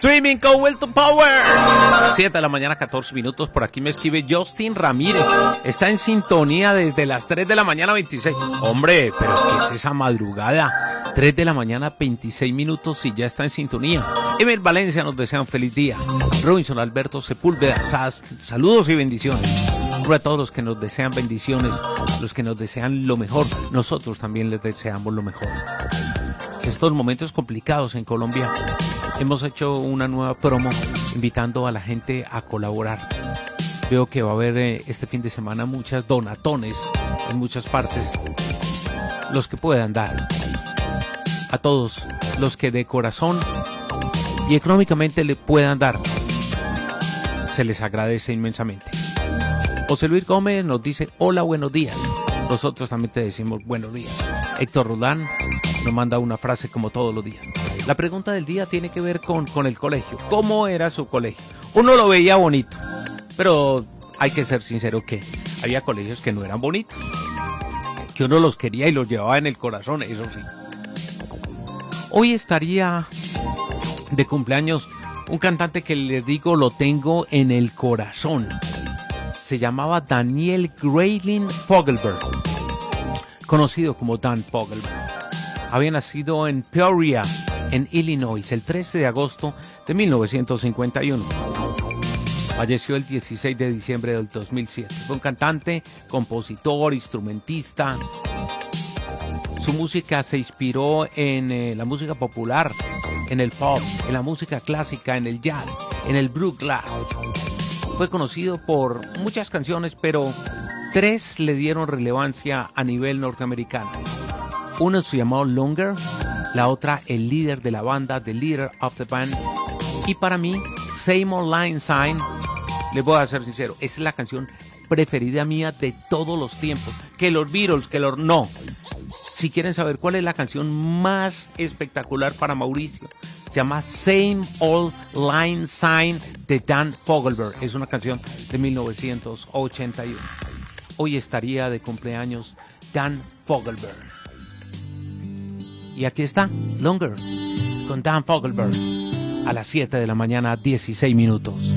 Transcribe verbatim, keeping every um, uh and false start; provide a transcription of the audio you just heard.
Streaming con Will to Power. siete de la mañana, catorce minutos. Por aquí me escribe Justin Ramírez. Está en sintonía desde las tres de la mañana, veintiséis. Hombre, pero ¿qué es esa madrugada? tres de la mañana, veintiséis minutos y ya está en sintonía. Emil Valencia nos desea un feliz día. Robinson Alberto Sepúlveda, sas, saludos y bendiciones. A todos los que nos desean bendiciones, los que nos desean lo mejor, nosotros también les deseamos lo mejor. En estos momentos complicados en Colombia, hemos hecho una nueva promo invitando a la gente a colaborar. Veo que va a haber eh, este fin de semana muchas donatones en muchas partes. Los que puedan dar. A todos los que de corazón y económicamente le puedan dar, se les agradece inmensamente. José Luis Gómez nos dice hola, buenos días. Nosotros también te decimos buenos días. Héctor Rodán nos manda una frase como todos los días. La pregunta del día tiene que ver con, con el colegio. ¿Cómo era su colegio? Uno lo veía bonito, pero hay que ser sincero que había colegios que no eran bonitos, que uno los quería y los llevaba en el corazón, eso sí. Hoy estaría de cumpleaños un cantante que les digo lo tengo en el corazón. Se llamaba Daniel Grayling Fogelberg, conocido como Dan Fogelberg. Había nacido en Peoria, en Illinois, el trece de agosto de mil novecientos cincuenta y uno. Falleció el dieciséis de diciembre del dos mil siete. Fue un cantante, compositor, instrumentista. Su música se inspiró en eh, la música popular, en el pop, en la música clásica, en el jazz, en el bluegrass. Fue conocido por muchas canciones, pero tres le dieron relevancia a nivel norteamericano. Uno se llamó Longer, la otra el líder de la banda, The Leader of the Band. Y para mí, Same Old Line Sign, les voy a ser sincero, es la canción preferida mía de todos los tiempos. Que los Beatles, que los... No. Si quieren saber cuál es la canción más espectacular para Mauricio, se llama Same Old Line Sign de Dan Fogelberg. Es una canción de mil novecientos ochenta y uno. Hoy estaría de cumpleaños Dan Fogelberg. Y aquí está, Longer, con Dan Fogelberg, a las siete de la mañana, dieciséis minutos.